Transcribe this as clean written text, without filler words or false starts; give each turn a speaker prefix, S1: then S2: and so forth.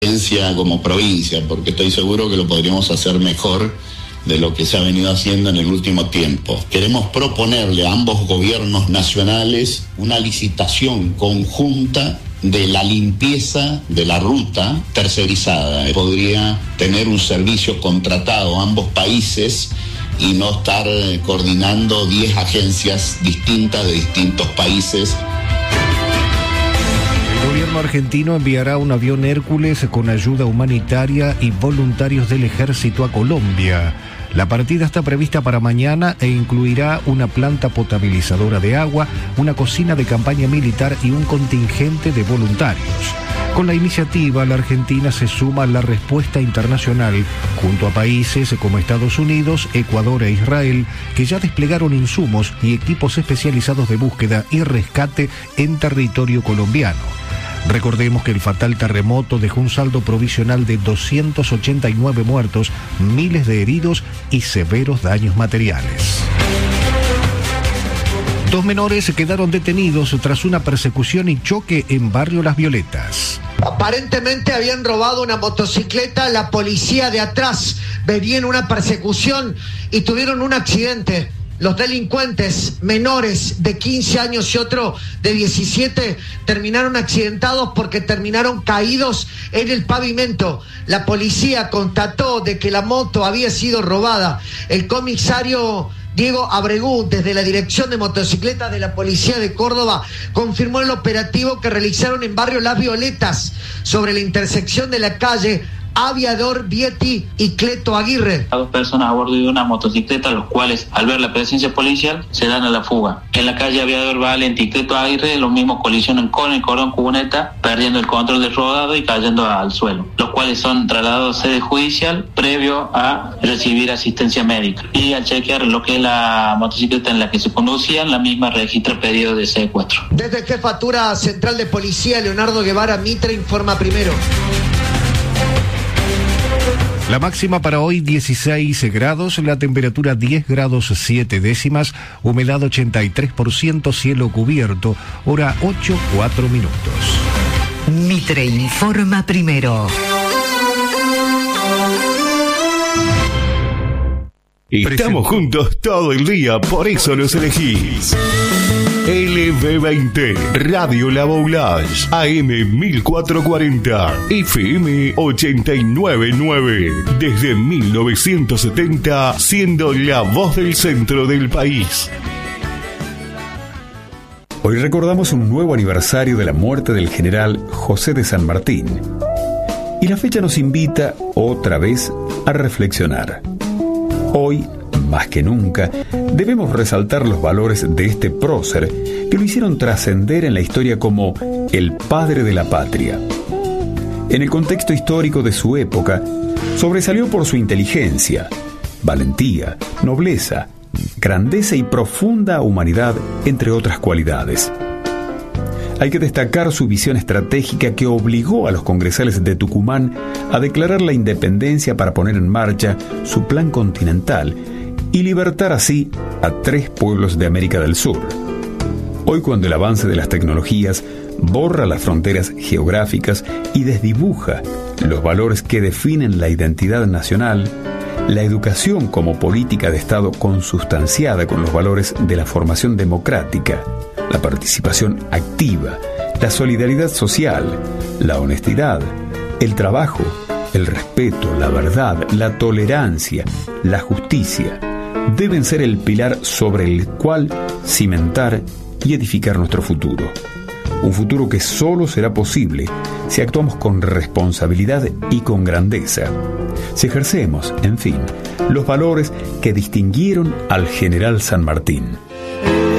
S1: como provincia, porque estoy seguro que lo podríamos hacer mejor de lo que se ha venido haciendo en el último tiempo. Queremos proponerle a ambos gobiernos nacionales una licitación conjunta de la limpieza de la ruta tercerizada. Podría tener un servicio contratado a ambos países y no estar coordinando 10 agencias distintas de distintos países.
S2: El gobierno argentino enviará un avión Hércules con ayuda humanitaria y voluntarios del ejército a Colombia. La partida está prevista para mañana e incluirá una planta potabilizadora de agua, una cocina de campaña militar y un contingente de voluntarios. Con la iniciativa, la Argentina se suma a la respuesta internacional, junto a países como Estados Unidos, Ecuador e Israel, que ya desplegaron insumos y equipos especializados de búsqueda y rescate en territorio colombiano. Recordemos que el fatal terremoto dejó un saldo provisional de 289 muertos, miles de heridos y severos daños materiales. 2 menores quedaron detenidos tras una persecución y choque en Barrio Las Violetas.
S3: Aparentemente habían robado una motocicleta, la policía de atrás venía en una persecución y tuvieron un accidente. Los delincuentes menores de 15 años y otro de 17 terminaron accidentados porque terminaron caídos en el pavimento. La policía constató de que la moto había sido robada. El comisario Diego Abregú, desde la Dirección de Motocicletas de la Policía de Córdoba, confirmó el operativo que realizaron en Barrio Las Violetas sobre la intersección de la calle Aviador Vietti y Cleto Aguirre.
S4: 2 personas a bordo de una motocicleta, los cuales al ver la presencia policial se dan a la fuga. En la calle Aviador Valenti y Cleto Aguirre, los mismos colisionan con el cordón cuneta, perdiendo el control del rodado y cayendo al suelo, los cuales son trasladados a sede judicial previo a recibir asistencia médica. Y al chequear lo que es la motocicleta en la que se conducían, la misma registra pedido de secuestro.
S3: Desde Jefatura Central de Policía, Leonardo Guevara Mitre informa primero.
S2: La máxima para hoy 16 grados, la temperatura 10 grados 7 décimas, humedad 83%, cielo cubierto, hora 8:04 minutos.
S5: Mitre informa primero.
S6: Estamos juntos todo el día, por eso los elegís. LB20, Radio La Boulage, AM 1440, FM 899, desde 1970, siendo la voz del centro del país.
S7: Hoy recordamos un nuevo aniversario de la muerte del general José de San Martín. Y la fecha nos invita otra vez a reflexionar. Hoy, más que nunca, debemos resaltar los valores de este prócer que lo hicieron trascender en la historia como el padre de la patria. En el contexto histórico de su época, sobresalió por su inteligencia, valentía, nobleza, grandeza y profunda humanidad, entre otras cualidades. Hay que destacar su visión estratégica que obligó a los congresales de Tucumán a declarar la independencia para poner en marcha su plan continental y libertar así a 3 pueblos de América del Sur. Hoy, cuando el avance de las tecnologías borra las fronteras geográficas y desdibuja los valores que definen la identidad nacional, la educación como política de Estado consustanciada con los valores de la formación democrática, la participación activa, la solidaridad social, la honestidad, el trabajo, el respeto, la verdad, la tolerancia, la justicia, deben ser el pilar sobre el cual cimentar y edificar nuestro futuro. Un futuro que solo será posible si actuamos con responsabilidad y con grandeza, si ejercemos, en fin, los valores que distinguieron al general San Martín.